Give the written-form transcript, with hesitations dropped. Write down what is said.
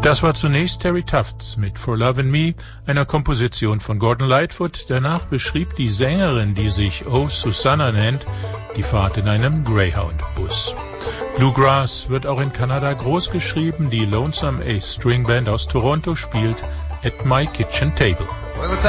Das war zunächst Terry Tufts mit For Lovin' Me, einer Komposition von Gordon Lightfoot. Danach beschrieb die Sängerin, die sich Oh Susanna nennt, die Fahrt in einem Greyhound-Bus. Bluegrass wird auch in Kanada groß geschrieben. Die Lonesome Ace String Band aus Toronto spielt At My Kitchen Table.